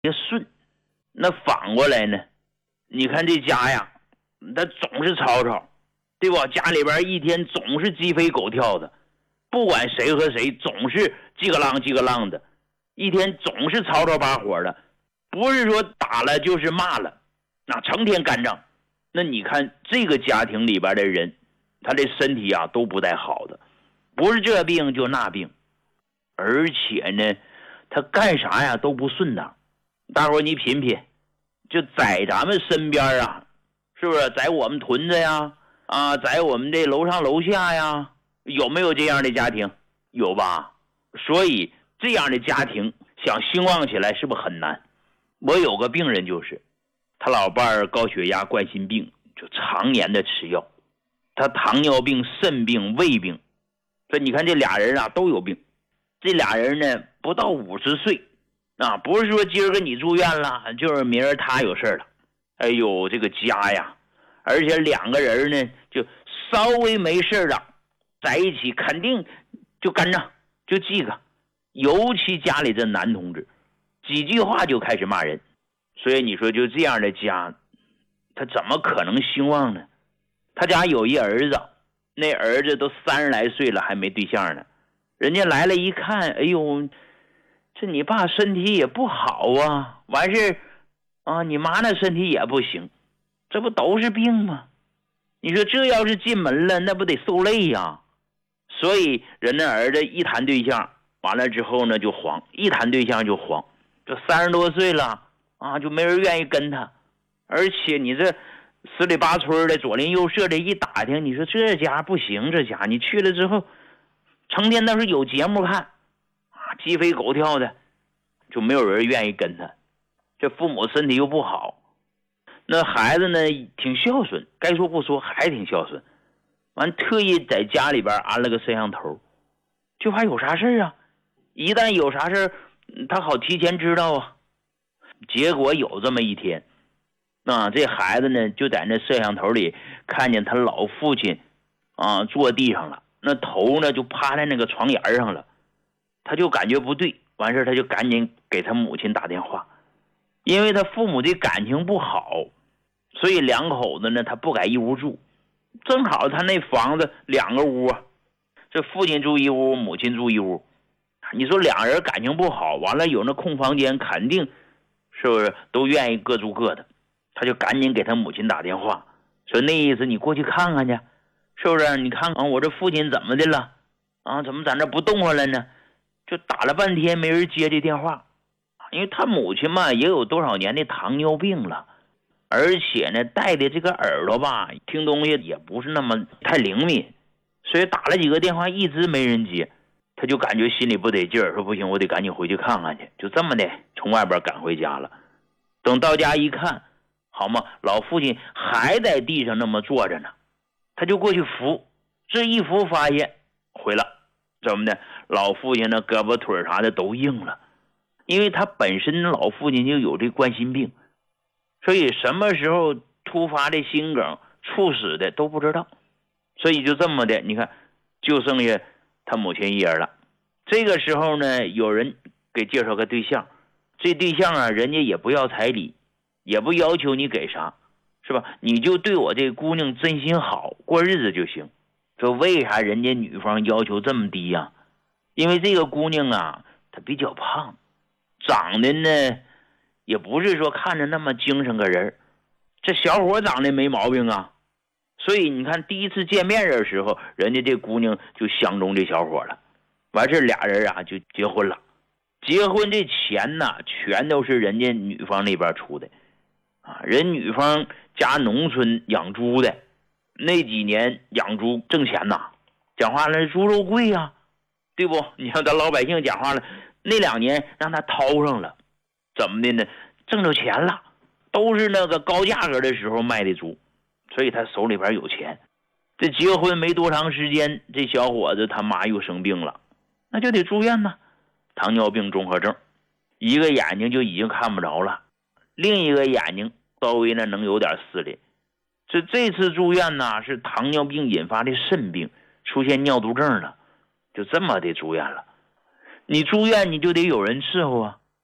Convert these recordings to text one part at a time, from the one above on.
也顺。那反过来呢，你看这家呀，他总是吵吵，对吧？家里边一天总是鸡飞狗跳的，不管谁和谁总是叽个啷的，一天总是吵吵把火的，不是说打了就是骂了，那成天干仗。那你看这个家庭里边的人，他的身体啊都不太好的，不是这病就那病，而且呢他干啥呀都不顺当。大伙儿你品品，就在咱们身边啊，是不是在我们屯子呀在我们这楼上楼下呀，有没有这样的家庭？有吧？所以这样的家庭想兴旺起来是不是很难？我有个病人，就是他老伴儿高血压冠心病，就常年的吃药，他糖尿病肾病胃病，所以你看这俩人啊都有病。这俩人呢不到50岁不是说今儿个你住院了，就是明儿他有事了。哎呦，这个家呀，而且两个人呢就稍微没事了在一起肯定就干仗就记个，尤其家里这男同志几句话就开始骂人。所以你说就这样的家，他怎么可能兴旺呢？他家有一儿子，那儿子都30来岁了还没对象呢，人家来了一看，哎呦，这你爸身体也不好啊，完事你妈那身体也不行，这不都是病吗？你说这要是进门了，那不得受累呀？所以人家儿子一谈对象，完了之后呢就黄，一谈对象就黄，这30多岁了就没人愿意跟他。而且你这十里八村的左邻右舍的一打听，你说这家不行，这家你去了之后成天倒是有节目看鸡飞狗跳的，就没有人愿意跟他。这父母身体又不好，那孩子呢挺孝顺，该说不说还挺孝顺，完特意在家里边安了个摄像头，就怕有啥事啊，一旦有啥事他好提前知道啊。结果有这么一天这孩子呢就在那摄像头里看见他老父亲坐地上了，那头呢就趴在那个床沿上了，他就感觉不对，完事他就赶紧给他母亲打电话。因为他父母的感情不好，所以两口子呢他不敢一屋住，正好他那房子2个屋这父亲住一屋，母亲住一屋，你说两人感情不好，完了有那空房间，肯定是不是都愿意各住各的。他就赶紧给他母亲打电话，说那意思你过去看看去，是不是？你看看我这父亲怎么的了怎么在那不动弹了呢？就打了半天没人接这电话，因为他母亲嘛也有多少年的糖尿病了，而且呢带的这个耳朵吧听东西也不是那么太灵敏，所以打了几个电话一直没人接，他就感觉心里不得劲儿，说不行，我得赶紧回去看看去。就这么的从外边赶回家了。等到家一看，好嘛，老父亲还在地上那么坐着呢，他就过去扶，这一扶发现毁了，怎么的？老父亲的胳膊腿啥的都硬了，因为他本身老父亲就有这冠心病，所以什么时候突发的心梗猝死的都不知道。所以就这么的，你看就剩下他母亲一人了。这个时候呢有人给介绍个对象，这对象人家也不要彩礼，也不要求你给啥，是吧？你就对我这姑娘真心好，过日子就行。说为啥人家女方要求这么低呀？因为这个姑娘她比较胖，长得呢也不是说看着那么精神个人，这小伙长得没毛病所以你看第一次见面的时候，人家这姑娘就相中这小伙了，完事俩人就结婚了。结婚这钱全都是人家女方那边出的人女方家农村养猪的，那几年养猪挣钱讲话了猪肉贵对不？你看咱老百姓讲话了，那2年让他掏上了，怎么的呢？挣着钱了，都是那个高价格的时候卖的猪，所以他手里边有钱。这结婚没多长时间，这小伙子他妈又生病了，那就得住院糖尿病综合症，一个眼睛就已经看不着了，另一个眼睛稍微呢能有点视力。这次住院是糖尿病引发的肾病，出现尿毒症了，就这么的住院了。你住院你就得有人伺候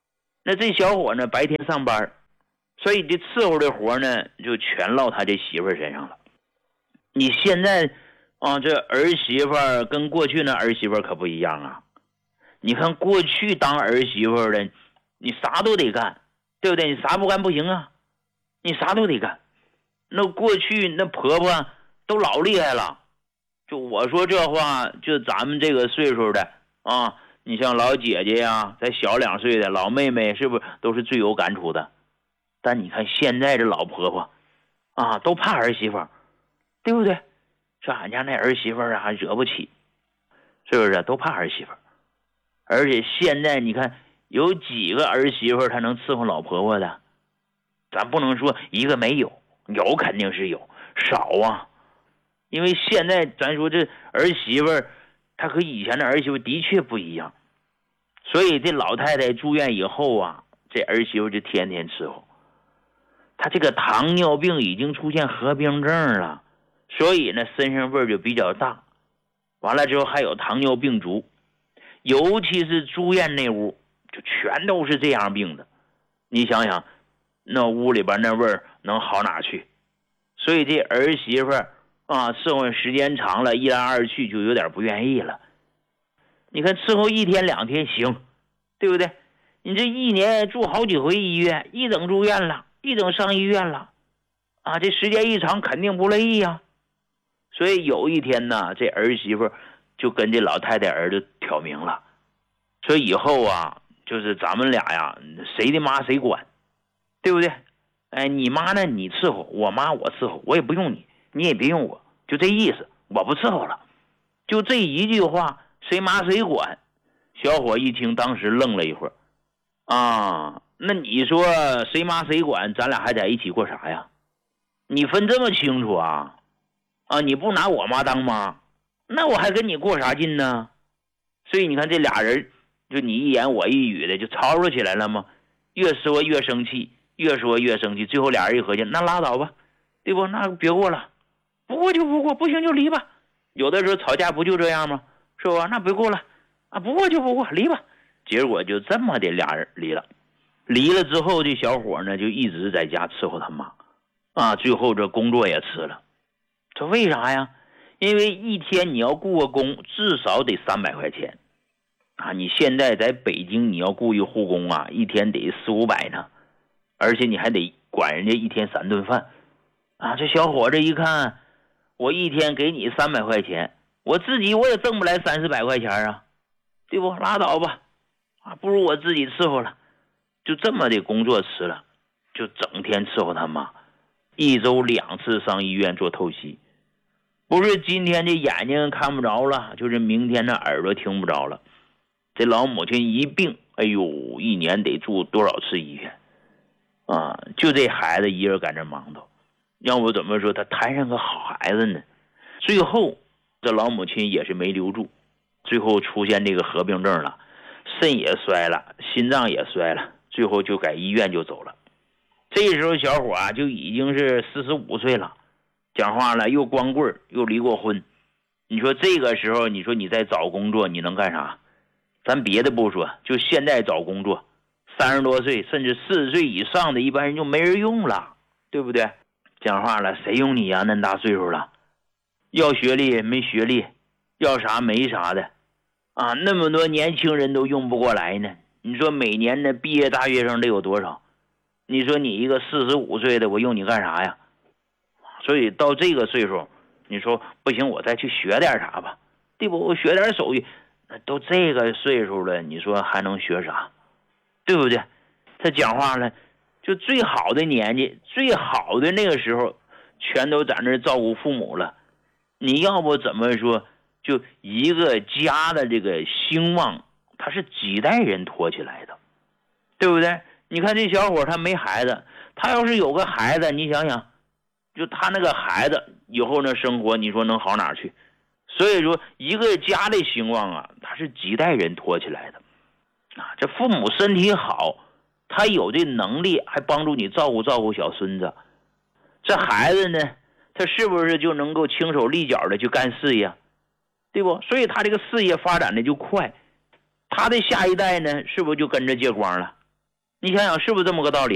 那这小伙呢白天上班，所以这伺候的活呢就全落他这媳妇身上了。你现在这儿媳妇跟过去那儿媳妇可不一样啊。你看过去当儿媳妇的，你啥都得干，对不对？你啥不干不行啊，你啥都得干。那过去那婆婆都老厉害了，就我说这话，就咱们这个岁数的啊，你像老姐姐呀，再小2岁的老妹妹，是不是都是最有感触的？但你看现在这老婆婆啊，都怕儿媳妇，对不对？说俺家那儿媳妇啊惹不起，是不是都怕儿媳妇？而且现在你看有几个儿媳妇她能伺候老婆婆的？咱不能说一个没有，有肯定是有，少啊。因为现在咱说这儿媳妇她和以前的儿媳妇的确不一样，所以这老太太住院以后啊，这儿媳妇就天天伺候。她这个糖尿病已经出现合并症了，所以呢身上味儿就比较大，完了之后还有糖尿病足，尤其是住院那屋就全都是这样病的。你想想那屋里边那味儿能好哪去？所以这儿媳妇伺候时间长了，一来二去就有点不愿意了。你看伺候1天2天行，对不对？你这一年住好几回医院，一等住院了，一等上医院了啊，这时间一长肯定不乐意呀。所以有一天呢，这儿媳妇就跟这老太太儿子挑明了，说以后啊，就是咱们俩呀，谁的妈谁管，对不对？哎，你妈呢你伺候，我妈我伺候，我也不用你，你也别用我，就这意思，我不伺候了。就这一句话，谁妈谁管。小伙一听，当时愣了一会儿啊，那你说谁妈谁管，咱俩还在一起过啥呀？你分这么清楚啊？你不拿我妈当妈，那我还跟你过啥劲呢？所以你看这俩人就你一言我一语的就吵吵起来了吗？越说越生气，越说越生气，最后俩人一合计，那拉倒吧，对不？那别过了，不过就不过，不行就离吧。有的时候吵架不就这样吗？是吧？那别过了啊，不过就不过，离吧。结果就这么的俩人离了。离了之后，这小伙呢就一直在家伺候他妈啊，最后这工作也辞了。这为啥呀？因为一天你要雇个工至少得300块钱啊！你现在在北京你要雇一护工啊，一天得400-500呢，而且你还得管人家一天3顿饭啊！这小伙子一看，我一天给你300块钱，我自己我也挣不来30-40块钱啊，对不？拉倒吧，不如我自己伺候了。就这么的工作辞了，就整天伺候他妈，1周2次上医院做透析。不是今天这眼睛看不着了，就是明天这耳朵听不着了。这老母亲一病，哎呦，一年得住多少次医院啊！就这孩子一人赶这忙头，要不怎么说他摊上个好孩子呢？最后这老母亲也是没留住，最后出现这个合并症了，肾也衰了，心脏也衰了，最后就在医院就走了。这时候小伙就已经是45岁了，讲话了又光棍又离过婚。你说这个时候，你说你再找工作，你能干啥？咱别的不说，就现在找工作，30多岁甚至40岁以上的一般人就没人用了，对不对？讲话了，谁用你呀？那么大岁数了，要学历没学历，要啥没啥的啊！那么多年轻人都用不过来呢。你说每年的毕业大学生得有多少？你说你一个45岁的，我用你干啥呀？所以到这个岁数，你说不行，我再去学点啥吧，对不？我学点手艺，都这个岁数了，你说还能学啥？对不对？他讲话了，就最好的年纪，最好的那个时候，全都在那照顾父母了。你要不怎么说，就一个家的这个兴旺，他是几代人托起来的，对不对？你看这小伙他没孩子，他要是有个孩子，你想想，就他那个孩子以后那生活，你说能好哪去？所以说一个家的兴旺啊，他是几代人托起来的啊。这父母身体好，他有这能力，还帮助你照顾照顾小孙子。这孩子呢，他是不是就能够轻手利脚的去干事业，对不？所以他这个事业发展的就快，他的下一代呢，是不是就跟着借光了？ 你想想是不是这么个道理？